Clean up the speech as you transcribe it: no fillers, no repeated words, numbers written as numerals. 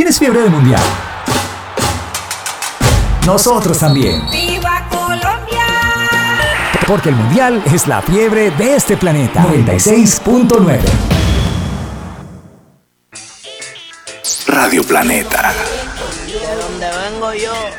¿Tienes fiebre de mundial? Nosotros también. ¡Viva Colombia! Porque el mundial es la fiebre de este planeta. 96.9 Radio Planeta. De donde vengo yo.